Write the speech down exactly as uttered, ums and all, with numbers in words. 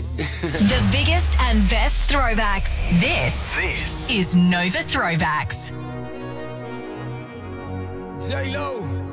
The biggest and best throwbacks. This, This is Nova Throwbacks. J-Lo.